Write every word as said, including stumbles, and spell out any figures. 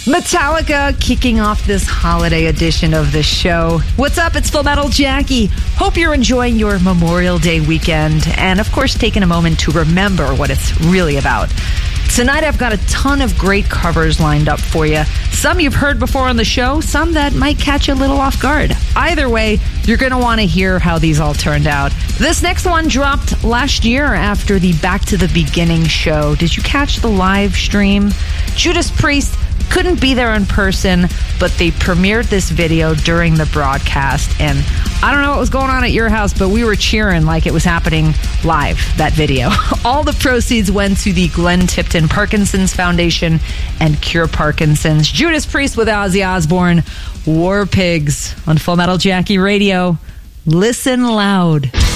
Metallica kicking off this holiday edition of the show. What's up? It's Full Metal Jackie. Hope you're enjoying your Memorial Day weekend and, of course, taking a moment to remember what it's really about. Tonight, I've got a ton of great covers lined up for you. Some you've heard before on the show, some that might catch you a little off guard. Either way, you're going to want to hear how these all turned out. This next one dropped last year after the Back to the Beginning show. Did you catch the live stream? Judas Priest couldn't be there in person, but they premiered this video during the broadcast. And I don't know what was going on at your house, but we were cheering like it was happening live, that video. All the proceeds went to the Glenn Tipton Parkinson's Foundation and Cure Parkinson's. Judas Priest with Ozzy Osbourne, War Pigs on Full Metal Jackie Radio. Listen loud.